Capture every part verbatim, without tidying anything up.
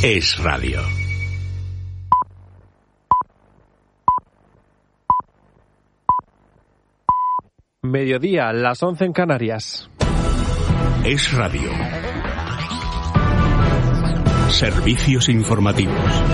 Es Radio. Mediodía, las once en Canarias. Es Radio. Servicios informativos.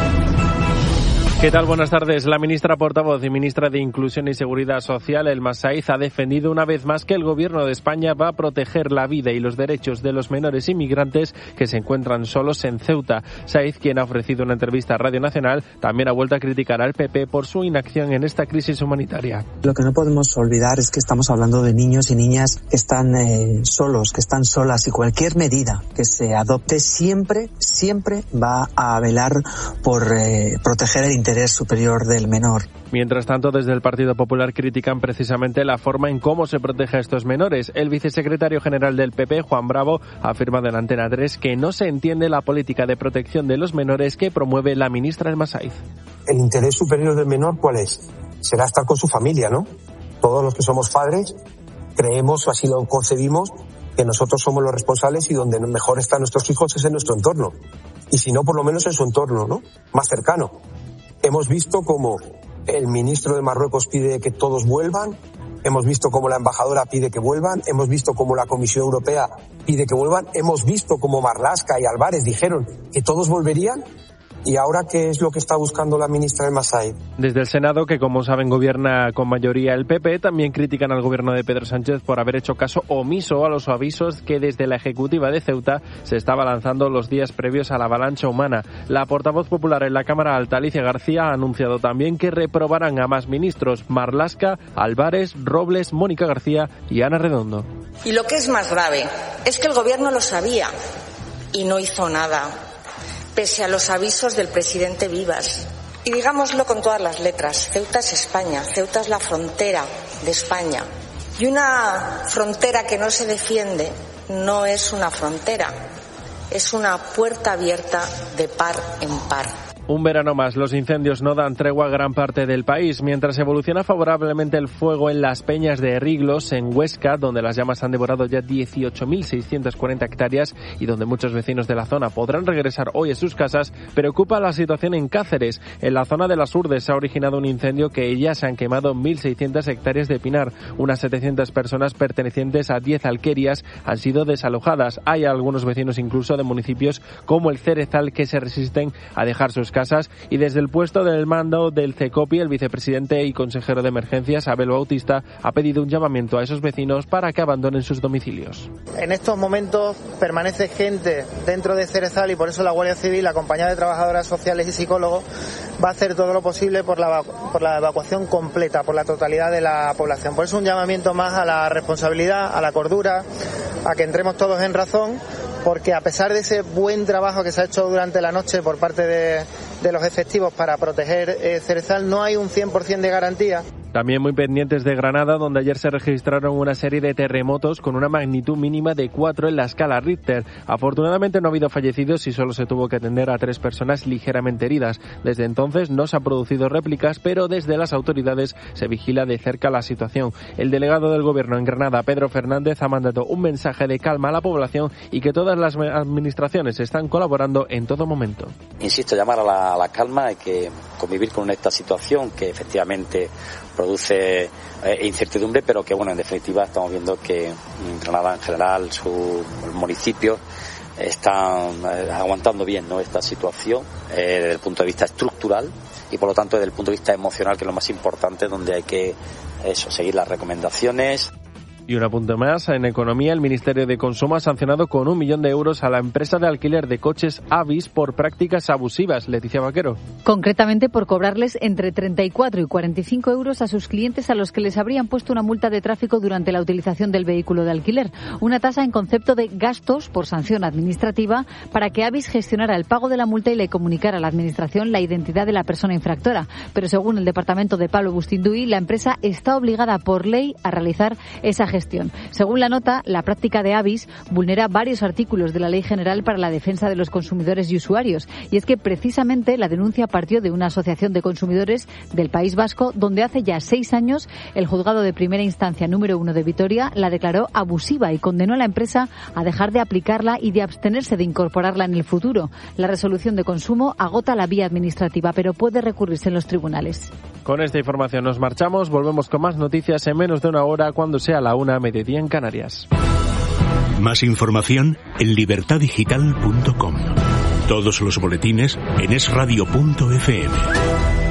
¿Qué tal? Buenas tardes. La ministra portavoz y ministra de Inclusión y Seguridad Social, Elma Saiz, ha defendido una vez más que el Gobierno de España va a proteger la vida y los derechos de los menores inmigrantes que se encuentran solos en Ceuta. Saiz, quien ha ofrecido una entrevista a Radio Nacional, también ha vuelto a criticar al P P por su inacción en esta crisis humanitaria. Lo que no podemos olvidar es que estamos hablando de niños y niñas que están eh, solos, que están solas, y cualquier medida que se adopte siempre, siempre va a velar por eh, proteger el interés superior del menor. Mientras tanto, desde el Partido Popular critican precisamente la forma en cómo se protege a estos menores. El vicesecretario general del P P, Juan Bravo, ha afirmado en Antena tres que no se entiende la política de protección de los menores que promueve la ministra Elma Saiz. El interés superior del menor, ¿cuál es? Será estar con su familia, ¿no? Todos los que somos padres creemos, o así lo concebimos, que nosotros somos los responsables y donde mejor están nuestros hijos es en nuestro entorno. Y si no, por lo menos en su entorno, ¿no? Más cercano. Hemos visto cómo el ministro de Marruecos pide que todos vuelvan, hemos visto cómo la embajadora pide que vuelvan, hemos visto cómo la Comisión Europea pide que vuelvan, hemos visto cómo Marlaska y Álvarez dijeron que todos volverían. ¿Y ahora qué es lo que está buscando la ministra Elma Saiz? Desde el Senado, que como saben gobierna con mayoría el P P, también critican al gobierno de Pedro Sánchez por haber hecho caso omiso a los avisos que desde la Ejecutiva de Ceuta se estaba lanzando los días previos a la avalancha humana. La portavoz popular en la Cámara Alta, Alicia García, ha anunciado también que reprobarán a más ministros: Marlaska, Álvarez, Robles, Mónica García y Ana Redondo. Y lo que es más grave es que el gobierno lo sabía y no hizo nada, pese a los avisos del presidente Vivas. Y digámoslo con todas las letras, Ceuta es España, Ceuta es la frontera de España. Y una frontera que no se defiende no es una frontera, es una puerta abierta de par en par. Un verano más, los incendios no dan tregua a gran parte del país. Mientras evoluciona favorablemente el fuego en las peñas de Riglos, en Huesca, donde las llamas han devorado ya dieciocho mil seiscientas cuarenta hectáreas y donde muchos vecinos de la zona podrán regresar hoy a sus casas, preocupa la situación en Cáceres. En la zona de las Urdes se ha originado un incendio que ya se han quemado mil seiscientas hectáreas de pinar. Unas setecientas personas pertenecientes a diez alquerías han sido desalojadas. Hay algunos vecinos incluso de municipios como el Cerezal que se resisten a dejar sus casas, y desde el puesto del mando del CECOPI, el vicepresidente y consejero de emergencias, Abel Bautista, ha pedido un llamamiento a esos vecinos para que abandonen sus domicilios. En estos momentos permanece gente dentro de Cerezal y por eso la Guardia Civil, acompañada de trabajadoras sociales y psicólogos, va a hacer todo lo posible por la, por la evacuación completa, por la totalidad de la población. Por eso un llamamiento más a la responsabilidad, a la cordura, a que entremos todos en razón, porque a pesar de ese buen trabajo que se ha hecho durante la noche por parte de, de los efectivos para proteger eh, Cerezal, no hay un cien por ciento de garantía. También muy pendientes de Granada, donde ayer se registraron una serie de terremotos con una magnitud mínima de cuatro en la escala Richter. Afortunadamente no ha habido fallecidos y solo se tuvo que atender a tres personas ligeramente heridas. Desde entonces no se han producido réplicas, pero desde las autoridades se vigila de cerca la situación. El delegado del Gobierno en Granada, Pedro Fernández, ha mandado un mensaje de calma a la población y que todas las administraciones están colaborando en todo momento. Insisto, llamar a la, a la calma, hay que convivir con esta situación que efectivamente produce eh, incertidumbre, pero que bueno, en definitiva estamos viendo que en Granada en general, su municipio están eh, aguantando bien, ¿no?, esta situación eh, desde el punto de vista estructural y por lo tanto desde el punto de vista emocional, que es lo más importante, donde hay que eso, seguir las recomendaciones. Y un apunte más, en economía, el Ministerio de Consumo ha sancionado con un millón de euros a la empresa de alquiler de coches Avis por prácticas abusivas. Leticia Vaquero. Concretamente por cobrarles entre treinta y cuatro y cuarenta y cinco euros a sus clientes a los que les habrían puesto una multa de tráfico durante la utilización del vehículo de alquiler. Una tasa en concepto de gastos por sanción administrativa para que Avis gestionara el pago de la multa y le comunicara a la Administración la identidad de la persona infractora. Pero según el departamento de Pablo Bustinduy, la empresa está obligada por ley a realizar esa gestión. Según la nota, la práctica de Avis vulnera varios artículos de la Ley General para la Defensa de los Consumidores y Usuarios. Y es que precisamente la denuncia partió de una asociación de consumidores del País Vasco, donde hace ya seis años el juzgado de primera instancia número uno de Vitoria la declaró abusiva y condenó a la empresa a dejar de aplicarla y de abstenerse de incorporarla en el futuro. La resolución de consumo agota la vía administrativa, pero puede recurrirse en los tribunales. Con esta información nos marchamos. Volvemos con más noticias en menos de una hora, cuando sea la una, mediodía en Canarias. Más información en libertad digital punto com. Todos los boletines en es radio punto efe eme.